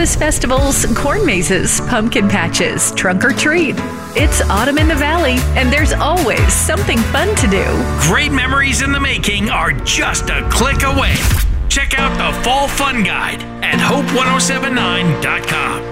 Harvest festivals, corn mazes, pumpkin patches, trunk or treat. It's autumn in the valley, and there's always something fun to do. Great memories in the making are just a click away. Check out the Fall Fun Guide at hope1079.com.